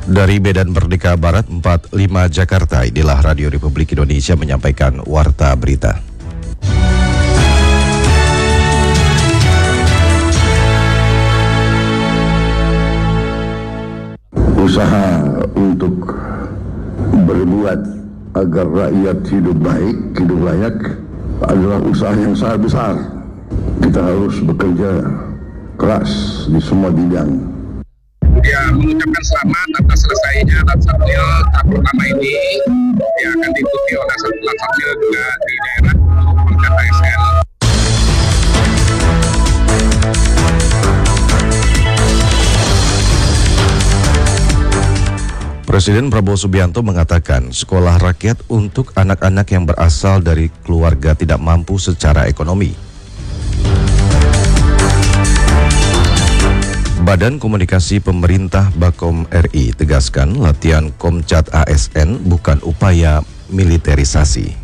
Dari Medan Merdeka Barat 45 Jakarta, inilah Radio Republik Indonesia menyampaikan Warta Berita. Usaha untuk berbuat agar rakyat hidup baik, hidup layak adalah usaha yang sangat besar. Kita harus bekerja keras di semua bidang. Dia mengucapkan selamat atas selesainya Latsapil tahap pertama ini. Dia akan diikuti oleh satu Latsapil juga di daerah tingkat ASN. Presiden Prabowo Subianto mengatakan sekolah rakyat untuk anak-anak yang berasal dari keluarga tidak mampu secara ekonomi. Badan Komunikasi Pemerintah Bakom RI tegaskan latihan Komcat ASN bukan upaya militerisasi.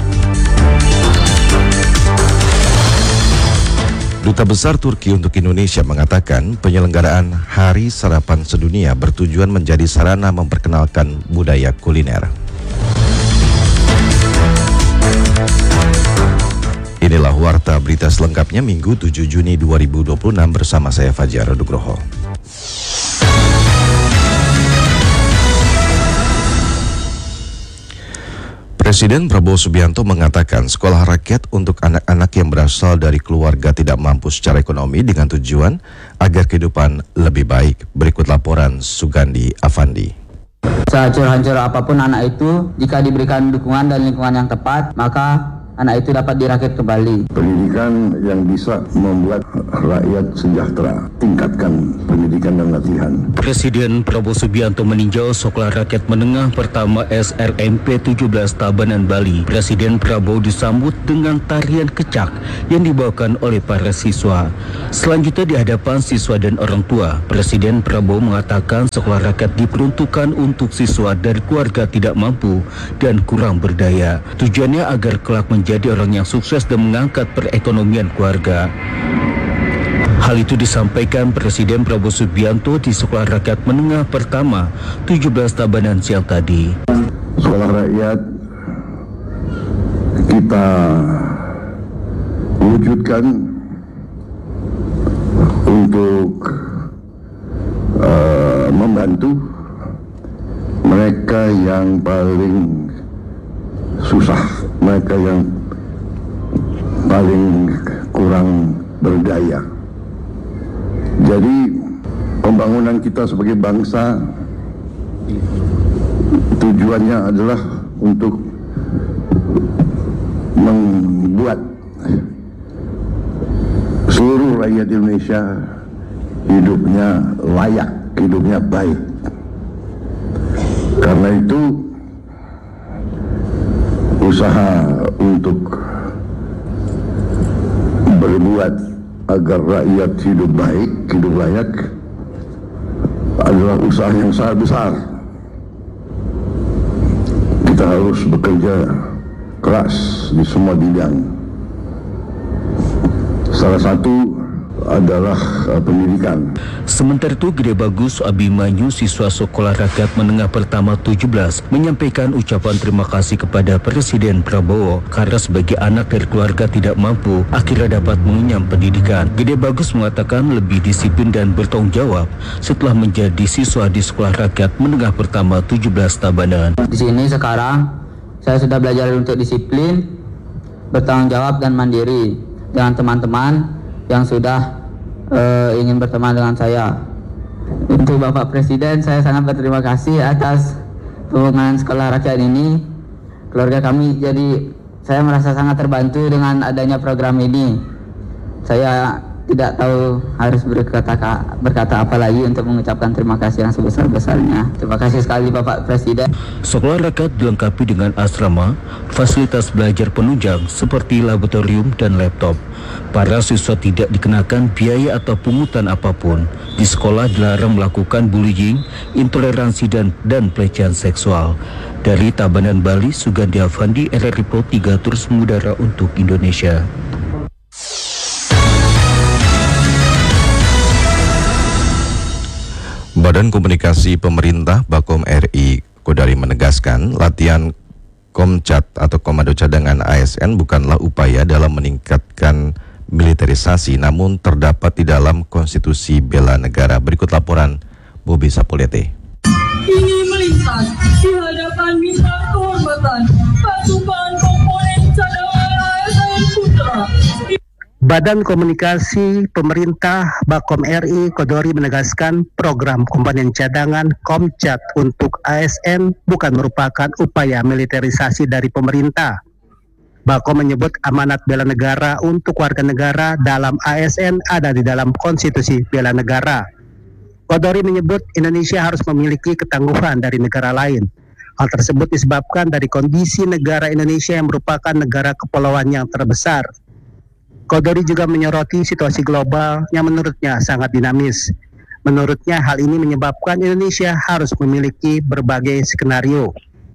Duta Besar Turki untuk Indonesia mengatakan penyelenggaraan Hari Sarapan Sedunia bertujuan menjadi sarana memperkenalkan budaya kuliner. Inilah Warta Berita selengkapnya Minggu 7 Juni 2026 bersama saya Fajar Nugroho. Presiden Prabowo Subianto mengatakan sekolah rakyat untuk anak-anak yang berasal dari keluarga tidak mampu secara ekonomi dengan tujuan agar kehidupan lebih baik. Berikut laporan Sugandi Afandi. Sehancur-hancur apapun anak itu, jika diberikan dukungan dan lingkungan yang tepat, maka anak itu dapat dirakit kembali. Pendidikan yang bisa membuat rakyat sejahtera, tingkatkan pendidikan dan latihan. Presiden Prabowo Subianto meninjau Sekolah Rakyat Menengah Pertama SRMP 17 Tabanan, Bali. Presiden Prabowo disambut dengan tarian kecak yang dibawakan oleh para siswa. Selanjutnya di hadapan siswa dan orang tua, Presiden Prabowo mengatakan sekolah rakyat diperuntukkan untuk siswa dari keluarga tidak mampu dan kurang berdaya. Tujuannya agar kelak menjadi orang yang sukses dan mengangkat perekonomian keluarga. Hal itu disampaikan Presiden Prabowo Subianto di Sekolah Rakyat Menengah Pertama 17 Tabanan siang tadi. Sekolah rakyat kita wujudkan untuk membantu mereka yang paling susah, mereka yang paling kurang berdaya. Jadi pembangunan kita sebagai bangsa tujuannya adalah untuk membuat seluruh rakyat Indonesia hidupnya layak, hidupnya baik. Karena itu usaha untuk berbuat agar rakyat hidup baik, hidup layak adalah usaha yang sangat besar. Kita harus bekerja keras di semua bidang. Salah satu adalah pendidikan. Sementara itu, Gede Bagus Abimanyu, siswa Sekolah Rakyat Menengah Pertama 17, menyampaikan ucapan terima kasih kepada Presiden Prabowo karena sebagai anak dari keluarga tidak mampu akhirnya dapat mengenyam pendidikan. Gede Bagus mengatakan lebih disiplin dan bertanggung jawab setelah menjadi siswa di Sekolah Rakyat Menengah Pertama 17 Tabanan. Di sini sekarang saya sudah belajar untuk disiplin, bertanggung jawab dan mandiri dengan teman-teman yang sudah ingin berteman dengan saya. Untuk Bapak Presiden, saya sangat berterima kasih atas pembangunan sekolah rakyat ini. Keluarga kami, jadi saya merasa sangat terbantu dengan adanya program ini. Saya tidak tahu harus berkata apa lagi untuk mengucapkan terima kasih yang sebesar-besarnya. Terima kasih sekali Bapak Presiden. Sekolah rakyat dilengkapi dengan asrama, fasilitas belajar penunjang seperti laboratorium dan laptop. Para siswa tidak dikenakan biaya atau pungutan apapun. Di sekolah dilarang melakukan bullying, intoleransi dan pelecehan seksual. Dari Tabanan, Bali, Sugandi Afandi, RRI Pro 3 terus mengudara untuk Indonesia. Badan Komunikasi Pemerintah Bakom RI Kodari menegaskan latihan Komcat atau Komando Cadangan ASN bukanlah upaya dalam meningkatkan militerisasi, namun terdapat di dalam Konstitusi Bela Negara. Berikut laporan Bobi Sapulete. Ini melintas di hadapan bintang kehormatan pasukan komponen cadangan ASN Putra. Badan Komunikasi Pemerintah Bakom RI Kodari menegaskan program komponen cadangan Komcat untuk ASN bukan merupakan upaya militerisasi dari pemerintah. Bakom menyebut amanat bela negara untuk warga negara dalam ASN ada di dalam Konstitusi Bela Negara. Kodari menyebut Indonesia harus memiliki ketangguhan dari negara lain. Hal tersebut disebabkan dari kondisi negara Indonesia yang merupakan negara kepulauan yang terbesar. Kodari juga menyoroti situasi global yang menurutnya sangat dinamis. Menurutnya hal ini menyebabkan Indonesia harus memiliki berbagai skenario.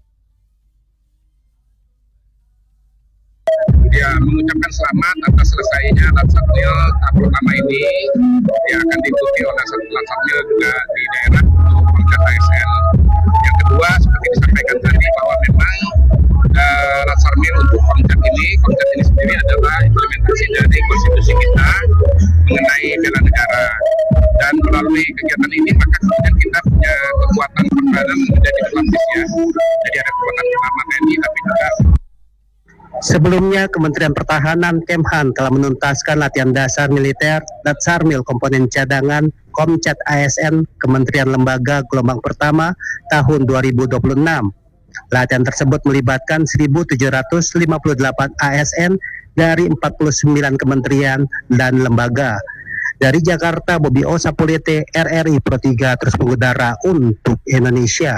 Ya, mengucapkan selamat atas selesainya Latsatmil tahap pertama ini. Ya, akan diikuti oleh Latsatmil juga di daerah untuk Komcat ASN. Yang kedua, seperti disampaikan tadi bahwa memang Latsarmil untuk Komcat ini sendiri adalah implementasi dari konstitusi kita mengenai bela negara. Dan melalui kegiatan ini maka kemudian kita punya kekuatan pertahanan menjadi berlapis ya. Jadi ada kekuatan utama TNI tapi juga. Sebelumnya, Kementerian Pertahanan Kemhan telah menuntaskan latihan dasar militer Latsarmil komponen cadangan Komcat ASN Kementerian Lembaga Gelombang Pertama tahun 2026. Latihan tersebut melibatkan 1.758 ASN dari 49 kementerian dan lembaga. Dari Jakarta, Bobi Sapulete, RRI Pro 3 terus mengudara untuk Indonesia.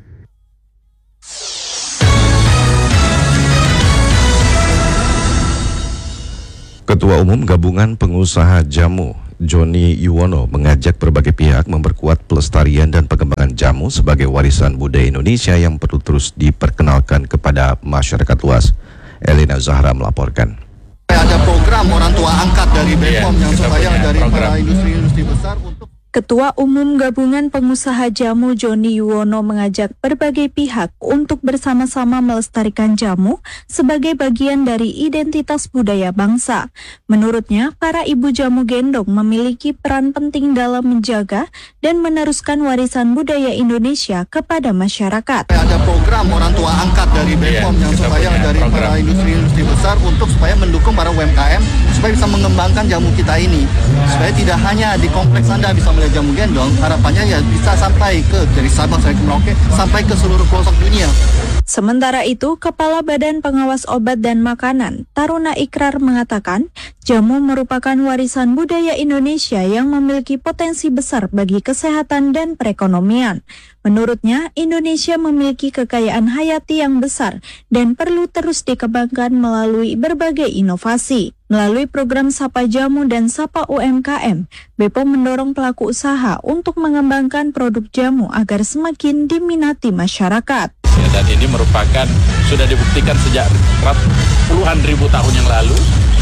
Ketua Umum Gabungan Pengusaha Jamu, Joni Yuwono, mengajak berbagai pihak memperkuat pelestarian dan pengembangan jamu sebagai warisan budaya Indonesia yang perlu terus diperkenalkan kepada masyarakat luas. Elina Zahra melaporkan. Ada program orang tua angkat dari BPOM yang supaya dari para industri-industri besar untuk. Ketua Umum Gabungan Pengusaha Jamu Joni Yuwono mengajak berbagai pihak untuk bersama-sama melestarikan jamu sebagai bagian dari identitas budaya bangsa. Menurutnya, para ibu jamu gendong memiliki peran penting dalam menjaga dan meneruskan warisan budaya Indonesia kepada masyarakat. Ada program orang tua angkat dari BPOM yang supaya dari para industri-industri besar untuk supaya mendukung para UMKM supaya bisa mengembangkan jamu kita ini. Supaya tidak hanya di kompleks Anda bisa jamu gendong, harapannya ya bisa sampai ke dari Sabang sampai ke Merauke sampai ke seluruh pelosok dunia. Sementara itu, Kepala Badan Pengawas Obat dan Makanan, Taruna Ikrar mengatakan, jamu merupakan warisan budaya Indonesia yang memiliki potensi besar bagi kesehatan dan perekonomian. Menurutnya, Indonesia memiliki kekayaan hayati yang besar dan perlu terus dikembangkan melalui berbagai inovasi. Melalui program Sapa Jamu dan Sapa UMKM, BPOM mendorong pelaku usaha untuk mengembangkan produk jamu agar semakin diminati masyarakat. Dan ini merupakan, sudah dibuktikan sejak puluhan ribu tahun yang lalu,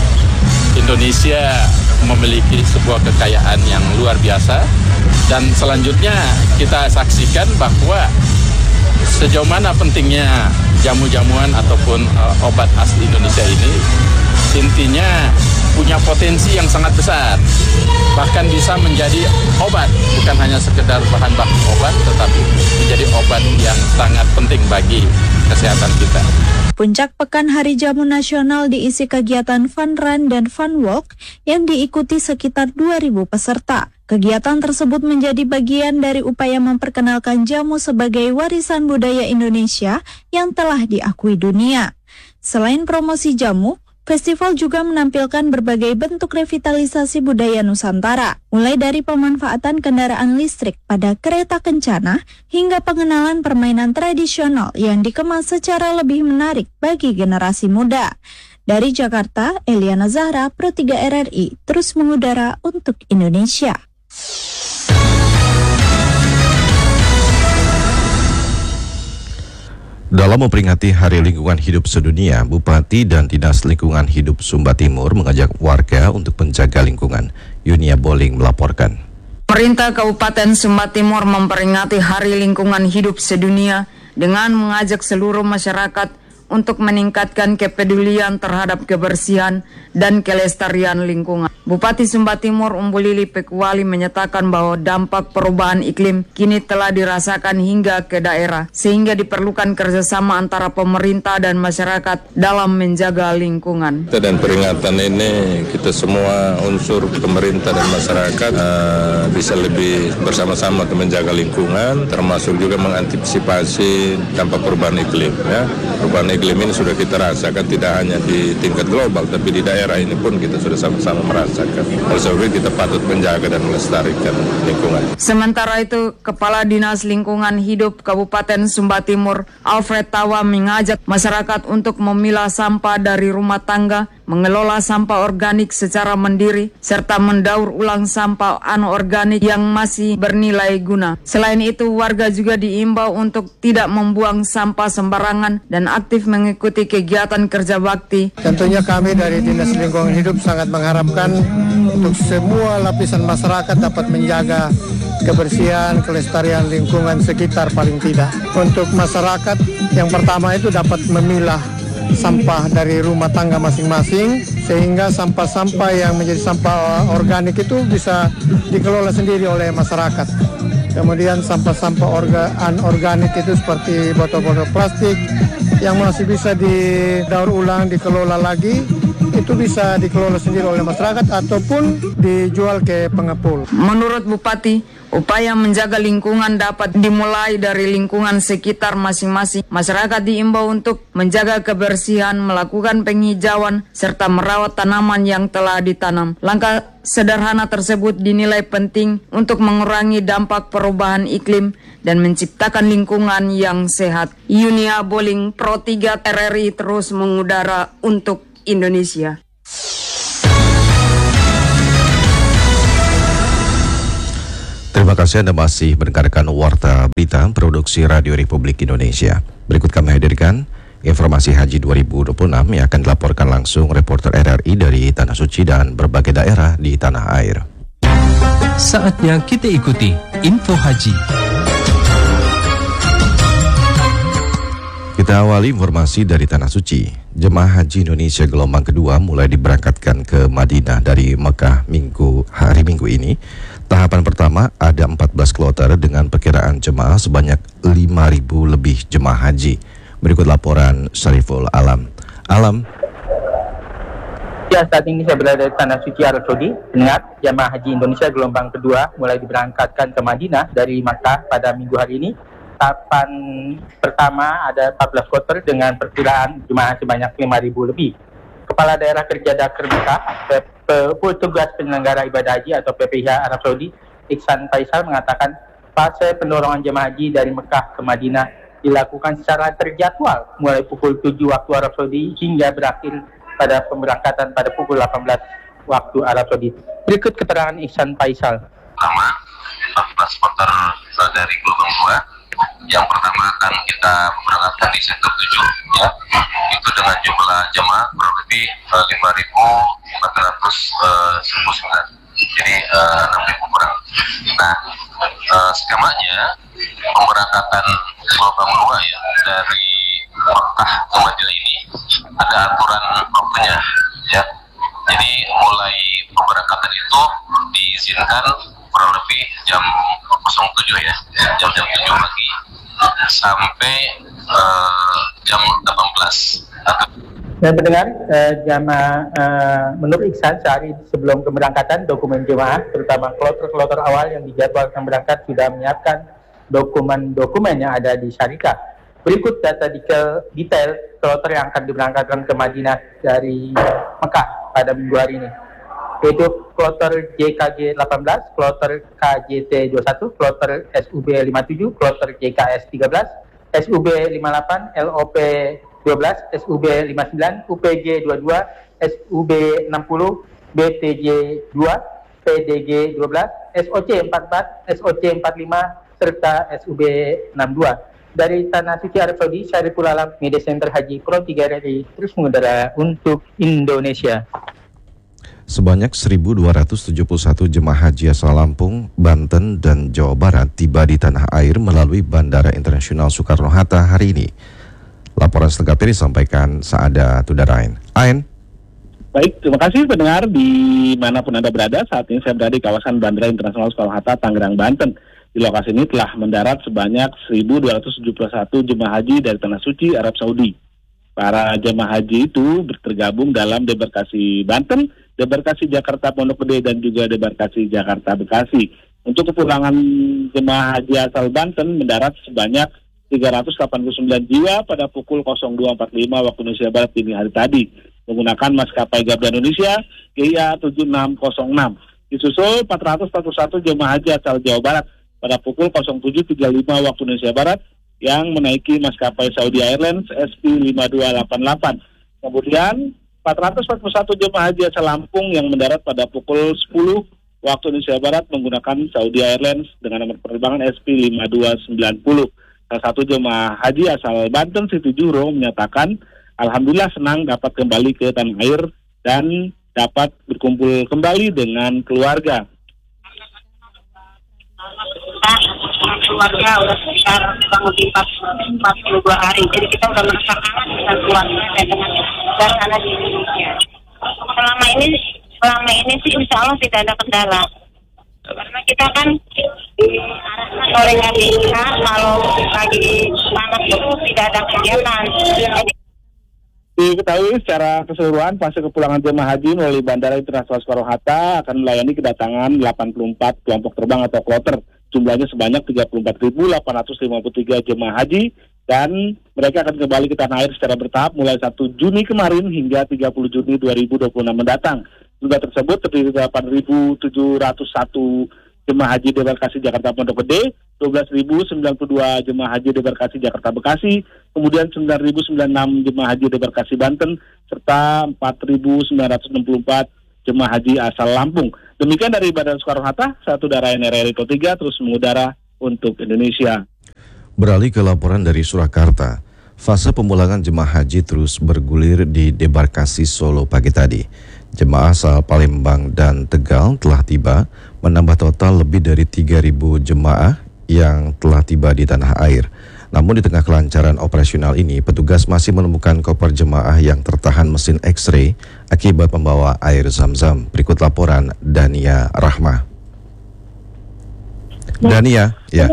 Indonesia memiliki sebuah kekayaan yang luar biasa. Dan selanjutnya kita saksikan bahwa sejauh mana pentingnya jamu-jamuan ataupun obat asli Indonesia ini, intinya punya potensi yang sangat besar. Bahkan bisa menjadi obat, bukan hanya sekedar bahan baku obat, tetapi menjadi obat yang sangat penting bagi kesehatan kita. Puncak Pekan Hari Jamu Nasional diisi kegiatan Fun Run dan Fun Walk yang diikuti sekitar 2.000 peserta. Kegiatan tersebut menjadi bagian dari upaya memperkenalkan jamu sebagai warisan budaya Indonesia yang telah diakui dunia. Selain promosi jamu, festival juga menampilkan berbagai bentuk revitalisasi budaya Nusantara, mulai dari pemanfaatan kendaraan listrik pada kereta kencana hingga pengenalan permainan tradisional yang dikemas secara lebih menarik bagi generasi muda. Dari Jakarta, Eliana Zahra, Pro 3 RRI, terus mengudara untuk Indonesia. Dalam memperingati Hari Lingkungan Hidup Sedunia, Bupati dan Dinas Lingkungan Hidup Sumba Timur mengajak warga untuk menjaga lingkungan. Yunia Boling melaporkan. Pemerintah Kabupaten Sumba Timur memperingati Hari Lingkungan Hidup Sedunia dengan mengajak seluruh masyarakat untuk meningkatkan kepedulian terhadap kebersihan dan kelestarian lingkungan. Bupati Sumba Timur Umbulili Pekuali menyatakan bahwa dampak perubahan iklim kini telah dirasakan hingga ke daerah, sehingga diperlukan kerjasama antara pemerintah dan masyarakat dalam menjaga lingkungan. Dan peringatan ini kita semua unsur pemerintah dan masyarakat bisa lebih bersama-sama untuk menjaga lingkungan, termasuk juga mengantisipasi dampak perubahan iklim. Ya. Perubahan iklim ini sudah kita rasakan tidak hanya di tingkat global, tapi di daerah ini pun kita sudah sama-sama merasakan. Oleh sebab itu kita patut menjaga dan melestarikan lingkungan. Sementara itu, Kepala Dinas Lingkungan Hidup Kabupaten Sumba Timur, Alfred Tawa, mengajak masyarakat untuk memilah sampah dari rumah tangga, mengelola sampah organik secara mandiri, serta mendaur ulang sampah anorganik yang masih bernilai guna. Selain itu, warga juga diimbau untuk tidak membuang sampah sembarangan dan aktif mengikuti kegiatan kerja bakti. Tentunya kami dari Dinas Lingkungan Hidup sangat mengharapkan untuk semua lapisan masyarakat dapat menjaga kebersihan, kelestarian lingkungan sekitar paling tidak. Untuk masyarakat yang pertama itu dapat memilah sampah dari rumah tangga masing-masing, sehingga sampah-sampah yang menjadi sampah organik itu bisa dikelola sendiri oleh masyarakat. Kemudian sampah-sampah anorganik itu seperti botol-botol plastik yang masih bisa didaur ulang, dikelola lagi, itu bisa dikelola sendiri oleh masyarakat ataupun dijual ke pengepul. Menurut Bupati, upaya menjaga lingkungan dapat dimulai dari lingkungan sekitar masing-masing. Masyarakat diimbau untuk menjaga kebersihan, melakukan penghijauan, serta merawat tanaman yang telah ditanam. Langkah sederhana tersebut dinilai penting untuk mengurangi dampak perubahan iklim dan menciptakan lingkungan yang sehat. Yunia Boling, Pro 3 RRI terus mengudara untuk Indonesia. Terima kasih Anda masih mendengarkan Warta Berita Produksi Radio Republik Indonesia. Berikut kami hadirkan informasi Haji 2026 yang akan dilaporkan langsung reporter RRI dari Tanah Suci dan berbagai daerah di tanah air. Saatnya kita ikuti info haji. Kita awali informasi dari Tanah Suci. Jemaah Haji Indonesia gelombang kedua mulai diberangkatkan ke Madinah dari Mekah hari Minggu ini. Tahapan pertama ada 14 kloter dengan perkiraan jemaah sebanyak 5.000 lebih jemaah haji. Berikut laporan Syariful Alam. Ya, saat ini saya berada di Tanah Suci Arab Saudi. Ingat, jemaah haji Indonesia gelombang kedua mulai diberangkatkan ke Madinah dari Makkah pada minggu hari ini. Tahapan pertama ada 14 kloter dengan perkiraan jemaah sebanyak 5.000 lebih. Kepala Daerah Kerja Dakar Mekah, petugas penyelenggara ibadah haji atau PPIH Arab Saudi, Ihsan Faisal mengatakan fase pendorongan jemaah haji dari Mekah ke Madinah dilakukan secara terjadwal mulai pukul 7 waktu Arab Saudi hingga berakhir pada pemberangkatan pada pukul 18 waktu Arab Saudi. Berikut keterangan Ihsan Faisal. Pertama, 14 kloter dari gelombang 2. Yang pertama akan kita berangkatkan di sektor 7, ya. Itu dengan jumlah jemaah kurang lebih 5.419. Jadi 6.000 kurang. Nah, skemanya pemberangkatan gelombang 2 ya dari Makkah ke Madinah ini ada aturan waktunya, ya. Jadi mulai pemberangkatan itu diizinkan kurang lebih jam 07 ya, jam 7 pagi sampai jam 18. Dan mendengar menurut Ihsan, sehari sebelum keberangkatan dokumen jemaah, terutama kloter-kloter awal yang dijadwalkan berangkat sudah menyiapkan dokumen-dokumen yang ada di syarikat. Berikut data detail kloter yang akan diberangkatkan ke Madinah dari Mekah pada minggu hari ini. Yaitu kloter JKG 18, kloter KJT 21, kloter SUB 57, kloter JKS 13, SUB 58, LOP 12, SUB 59, UPG 22, SUB 60, BTJ 2, PDG 12, SOC 44, SOC 45, serta SUB 62. Dari Tanah Suci Arab Saudi, Syariful Alam, Media Center Haji Pro 3 RRI terus mengudara untuk Indonesia. Sebanyak 1.271 jemaah haji asal Lampung, Banten, dan Jawa Barat tiba di tanah air melalui Bandara Internasional Soekarno-Hatta hari ini. Laporan selengkapnya disampaikan Saada Tudarain. Ain. Baik, terima kasih pendengar dimanapun Anda berada. Saat ini saya berada di kawasan Bandara Internasional Soekarno-Hatta, Tangerang, Banten. Di lokasi ini telah mendarat sebanyak 1.271 jemaah haji dari Tanah Suci, Arab Saudi. Para jemaah haji itu tergabung dalam debarkasi Banten, debarkasi Jakarta Pondok Gede, dan juga debarkasi Jakarta Bekasi. Untuk kepulangan jemaah haji asal Banten mendarat sebanyak 389 jiwa pada pukul 02.45 waktu Indonesia Barat dini hari tadi menggunakan maskapai Garuda Indonesia GIA 7606. Disusul 441 jemaah haji asal Jawa Barat pada pukul 07.35 waktu Indonesia Barat yang menaiki maskapai Saudi Airlines SP5288. Kemudian 441 jemaah haji asal Lampung yang mendarat pada pukul 10 waktu Indonesia Barat menggunakan Saudi Airlines dengan nomor penerbangan SP5290. Salah satu jemaah haji asal Banten, Siti Juro, menyatakan alhamdulillah senang dapat kembali ke tanah air dan dapat berkumpul kembali dengan keluarga. Keluarga udah sekitar kurang lebih 42 hari, jadi kita udah merasa kangen dengan keluarga dan dengan saudara yang ada di Indonesia. Selama ini sih insya Allah tidak ada kendala, karena kita kan diarahkan oleh KBIK kalau lagi panas itu tidak ada kegiatan. Jadi diketahui secara keseluruhan fase kepulangan jemaah haji melalui Bandara Internasional Soekarno-Hatta akan melayani kedatangan 84 kelompok terbang atau kloter. Jumlahnya sebanyak 34.853 jemaah haji dan mereka akan kembali ke tanah air secara bertahap mulai 1 Juni kemarin hingga 30 Juni 2026 mendatang. Jumlah tersebut terdiri 8.701 jemaah haji debarkasi Jakarta Pondok Gede, 12.092 jemaah haji debarkasi Jakarta Bekasi, kemudian 9.096 jemaah haji debarkasi Banten, serta 4.964 jemaah haji asal Lampung. Demikian dari Bandara Soekarno-Hatta, satu Darain RRI 3 terus mengudara untuk Indonesia. Beralih ke laporan dari Surakarta, fase pemulangan jemaah haji terus bergulir di debarkasi Solo pagi tadi. Jemaah asal Palembang dan Tegal telah tiba, menambah total lebih dari 3.000 jemaah yang telah tiba di tanah air. Namun di tengah kelancaran operasional ini, petugas masih menemukan koper jemaah yang tertahan mesin X-ray akibat membawa air zam-zam. Berikut laporan Dania Rahma. Dania, ya.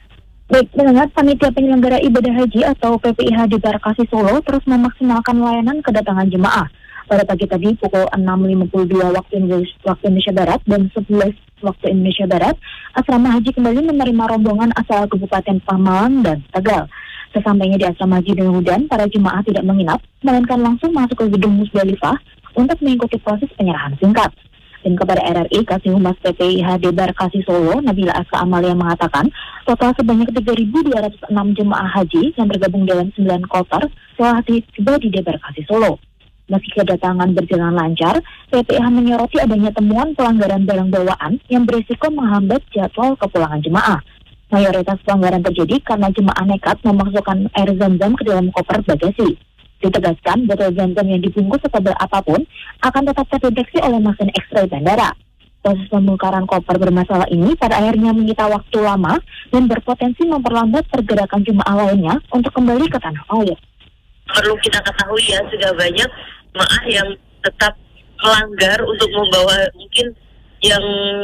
Baik, mendengar panitia penyelenggara ibadah haji atau PPIH Debarkasi Solo terus memaksimalkan layanan kedatangan jemaah. Pada pagi tadi pukul 6.52 waktu Indonesia Barat dan 11 waktu Indonesia Barat, asrama haji kembali menerima rombongan asal Kabupaten Pemalang dan Tegal. Sesampainya di asrama haji Donohudan, para jemaah tidak menginap, melainkan langsung masuk ke gedung Musdalifah untuk mengikuti proses penyerahan singkat. Dan kepada RRI, Kasih Humas PPIH Debarkasi Solo, Nabila Aska Amalia mengatakan, total sebanyak 3.206 jemaah haji yang tergabung dalam 9 kloter telah tiba di Debarkasi Solo. Meski kedatangan berjalan lancar, PPIH menyoroti adanya temuan pelanggaran barang bawaan yang berisiko menghambat jadwal kepulangan jemaah. Mayoritas pelanggaran terjadi karena jemaah nekat memasukkan air zam-zam ke dalam koper bagasi. Ditegaskan, botol zam-zam yang dibungkus setebal apapun akan tetap terdeteksi oleh mesin X-ray bandara. Proses pembongkaran koper bermasalah ini pada akhirnya menyita waktu lama dan berpotensi memperlambat pergerakan jemaah lainnya untuk kembali ke tanah air. Perlu kita ketahui ya, sudah banyak jemaah yang tetap melanggar untuk membawa, mungkin yang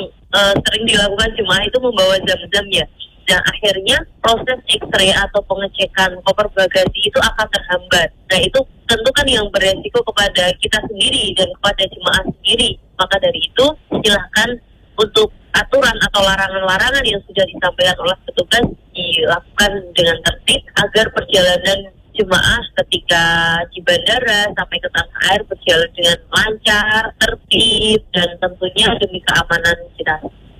sering dilakukan jemaah itu membawa zam-zam ya. Dan akhirnya proses X-ray atau pengecekan koper bagasi itu akan terhambat. Nah itu tentu kan yang beresiko kepada kita sendiri dan kepada jemaah sendiri. Maka dari itu silakan untuk aturan atau larangan-larangan yang sudah disampaikan oleh petugas dilakukan dengan tertib agar perjalanan jemaah ketika di bandara sampai ke tanah air berjalan dengan lancar, tertib, dan tentunya demi keamanan kita.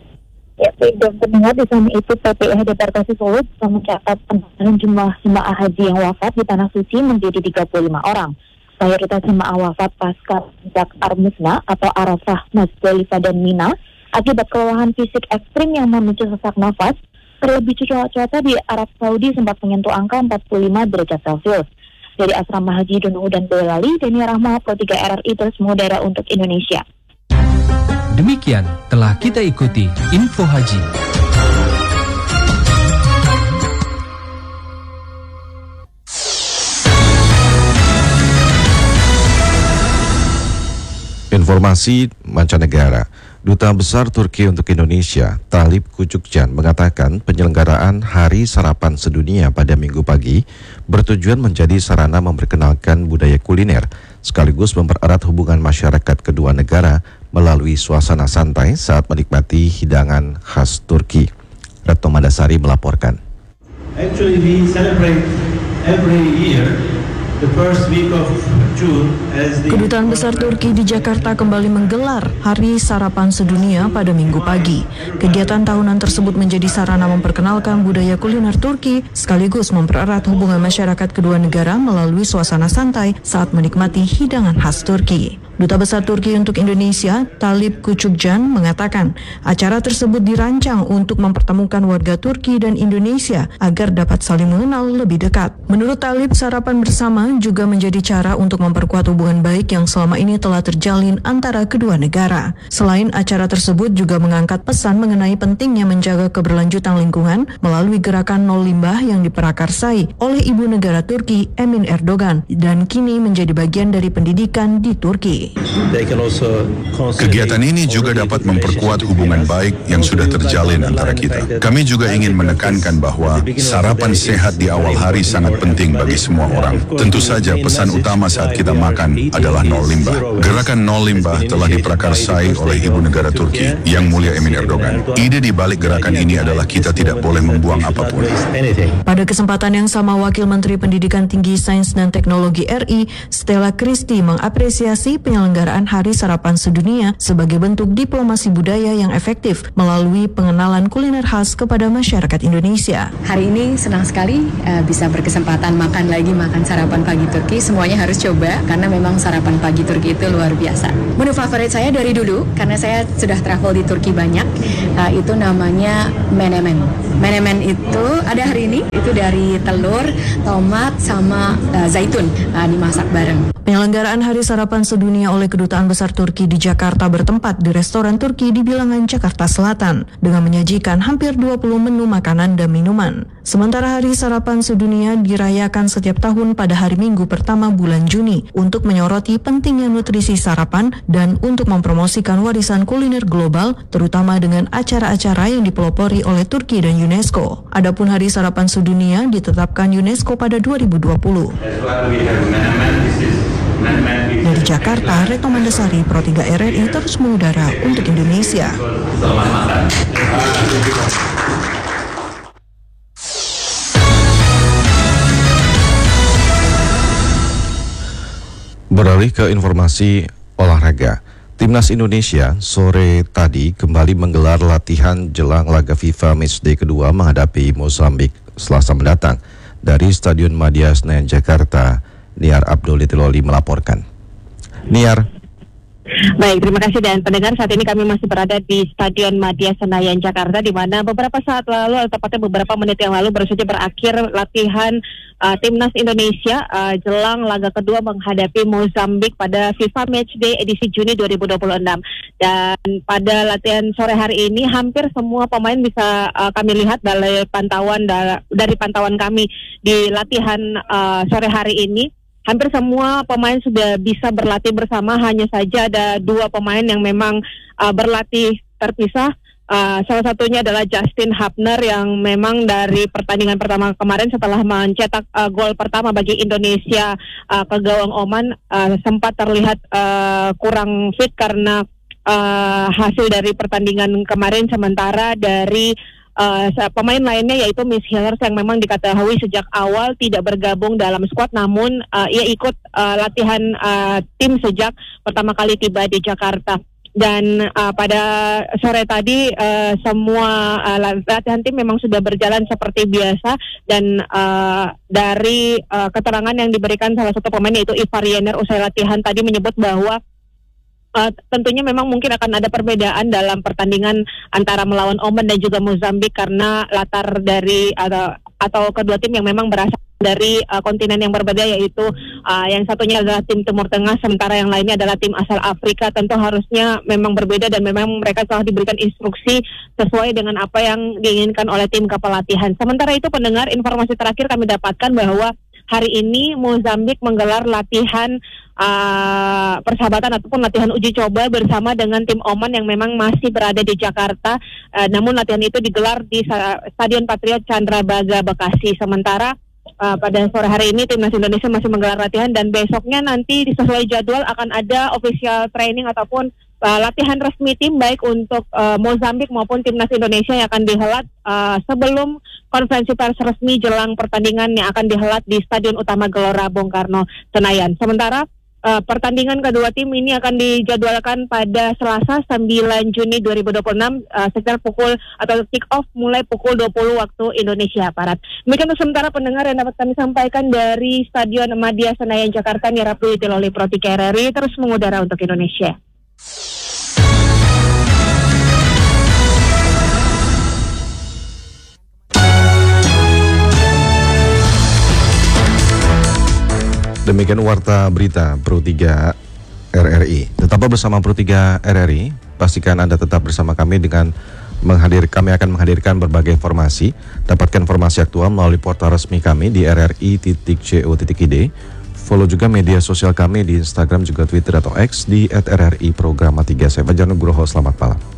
Ya, dan pendengar di sana itu PPIH Debarkasi Solo bisa mencatat penambahan jumlah jemaah haji yang wafat di Tanah Suci menjadi 35 orang. Mayoritas jemaah wafat pasca puncak Armusna atau Arafah, Musdalifah dan Mina akibat kelelahan fisik ekstrim yang memicu sesak nafas. Terlebih cuaca di Arab Saudi sempat menyentuh angka 45 derajat Celcius. Dari Asrama Haji Donohudan Boyolali, Dania Rahma, Pro 3 RRI terus mengudara untuk Indonesia. Demikian telah kita ikuti Info Haji. Informasi mancanegara. Duta Besar Turki untuk Indonesia, Talip Kucukcan, mengatakan penyelenggaraan Hari Sarapan Sedunia pada Minggu pagi bertujuan menjadi sarana memperkenalkan budaya kuliner, sekaligus mempererat hubungan masyarakat kedua negara melalui suasana santai saat menikmati hidangan khas Turki. Retno Mandasari melaporkan. Actually, we celebrate every year the first week of June as the Kedutaan Besar Turki di Jakarta kembali menggelar Hari Sarapan Sedunia pada Minggu pagi. Kegiatan tahunan tersebut menjadi sarana memperkenalkan budaya kuliner Turki sekaligus mempererat hubungan masyarakat kedua negara melalui suasana santai saat menikmati hidangan khas Turki. Duta Besar Turki untuk Indonesia, Talip Kucukcan, mengatakan acara tersebut dirancang untuk mempertemukan warga Turki dan Indonesia agar dapat saling mengenal lebih dekat. Menurut Talip, sarapan bersama juga menjadi cara untuk memperkuat hubungan baik yang selama ini telah terjalin antara kedua negara. Selain acara tersebut juga mengangkat pesan mengenai pentingnya menjaga keberlanjutan lingkungan melalui gerakan nol limbah yang diperakarsai oleh ibu negara Turki, Emin Erdogan, dan kini menjadi bagian dari pendidikan di Turki. Kegiatan ini juga dapat memperkuat hubungan baik yang sudah terjalin antara kita. Kami juga ingin menekankan bahwa sarapan sehat di awal hari sangat penting bagi semua orang. Tentu saja pesan utama saat kita makan adalah nol limbah. Gerakan nol limbah telah diprakarsai oleh ibu negara Turki, Yang Mulia Emin Erdogan. Ide di balik gerakan ini adalah kita tidak boleh membuang apapun. Pada kesempatan yang sama, Wakil Menteri Pendidikan Tinggi, Sains dan Teknologi RI, Stella Christy, mengapresiasi penyelenggaraan Hari Sarapan Sedunia sebagai bentuk diplomasi budaya yang efektif melalui pengenalan kuliner khas kepada masyarakat Indonesia. Hari ini senang sekali bisa berkesempatan makan sarapan pagi Turki. Semuanya harus coba karena memang sarapan pagi Turki itu luar biasa. Menu favorit saya dari dulu karena saya sudah travel di Turki banyak, itu namanya menemen. Menemen itu ada hari ini, itu dari telur, tomat, sama zaitun dimasak bareng. Penyelenggaraan Hari Sarapan Sedunia oleh Kedutaan Besar Turki di Jakarta bertempat di restoran Turki di Bilangan, Jakarta Selatan dengan menyajikan hampir 20 menu makanan dan minuman. Sementara Hari Sarapan Sedunia dirayakan setiap tahun pada hari Minggu pertama bulan Juni untuk menyoroti pentingnya nutrisi sarapan dan untuk mempromosikan warisan kuliner global, terutama dengan acara-acara yang dipelopori oleh Turki dan UNESCO. Adapun Hari Sarapan Sedunia ditetapkan UNESCO pada 2020. Dari Jakarta, Retno Mandasari, Pro 3 RRI terus mengudara untuk Indonesia. Beralih ke informasi olahraga. Timnas Indonesia sore tadi kembali menggelar latihan jelang laga FIFA Matchday kedua menghadapi Mozambik Selasa mendatang. Dari Stadion Madia Senayan, Jakarta, Niar Abdullitiloli melaporkan. Niar. Baik, terima kasih dan pendengar, saat ini kami masih berada di Stadion Madia Senayan, Jakarta, di mana beberapa saat lalu, atau tepatnya beberapa menit yang lalu, baru saja berakhir latihan Timnas Indonesia jelang laga kedua menghadapi Mozambik pada FIFA Matchday edisi Juni 2026. Dan pada latihan sore hari ini, hampir semua pemain bisa kami lihat dari pantauan kami di latihan sore hari ini. Hampir semua pemain sudah bisa berlatih bersama, hanya saja ada dua pemain yang memang berlatih terpisah. Salah satunya adalah Justin Hapner yang memang dari pertandingan pertama kemarin setelah mencetak gol pertama bagi Indonesia ke gawang Oman sempat terlihat kurang fit karena hasil dari pertandingan kemarin, sementara dari pemain lainnya yaitu Miss Hillers yang memang diketahui sejak awal tidak bergabung dalam skuad, namun ia ikut latihan tim sejak pertama kali tiba di Jakarta. Dan pada sore tadi semua latihan tim memang sudah berjalan seperti biasa, dan dari keterangan yang diberikan salah satu pemain yaitu Ivar Yener usai latihan tadi menyebut bahwa tentunya memang mungkin akan ada perbedaan dalam pertandingan antara melawan Oman dan juga Mozambik karena latar dari atau kedua tim yang memang berasal dari kontinen yang berbeda, yaitu yang satunya adalah tim Timur Tengah, sementara yang lainnya adalah tim asal Afrika. Tentu harusnya memang berbeda dan memang mereka telah diberikan instruksi sesuai dengan apa yang diinginkan oleh tim kepelatihan. Sementara itu pendengar, informasi terakhir kami dapatkan bahwa hari ini Mozambik menggelar latihan persahabatan ataupun latihan uji coba bersama dengan tim Oman yang memang masih berada di Jakarta. Namun latihan itu digelar di Stadion Patriot Candrabaga Bekasi. Sementara pada sore hari ini timnas Indonesia masih menggelar latihan dan besoknya nanti sesuai jadwal akan ada official training ataupun latihan resmi tim baik untuk Mozambik maupun timnas Indonesia yang akan dihelat sebelum konferensi pers resmi jelang pertandingan yang akan dihelat di Stadion Utama Gelora Bung Karno Senayan. Sementara pertandingan kedua tim ini akan dijadwalkan pada Selasa 9 Juni 2026 sekitar pukul atau kick off mulai pukul 20 waktu Indonesia Barat. Demikian untuk sementara pendengar yang dapat kami sampaikan dari Stadion Madia Senayan Jakarta. Nira Priliti Loli Pro 3 RRI terus mengudara untuk Indonesia. Demikian warta berita Pro 3 RRI. Tetaplah bersama Pro 3 RRI. Pastikan Anda tetap bersama kami dengan kami akan menghadirkan berbagai informasi. Dapatkan informasi aktual melalui portal resmi kami di rri.co.id. Follow juga media sosial kami di Instagram juga Twitter atau X di @RRI Programa 3. Saya Fajar Nugroho, selamat malam.